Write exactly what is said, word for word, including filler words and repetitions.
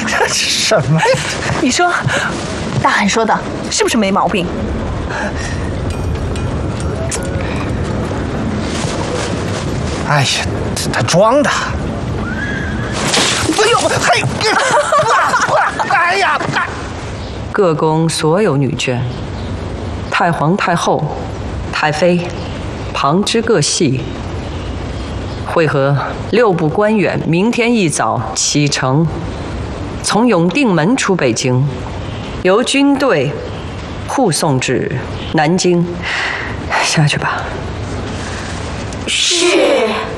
什么呀？ 你说，大汉说的是不是没毛病？ 哎呀，他装的。哎呦，嘿，哎呀！ 各宫所有女眷，太皇太后、太妃，旁支各系，会合六部官员，明天一早启程，从永定门出北京，由军队护送至南京。下去吧。 是。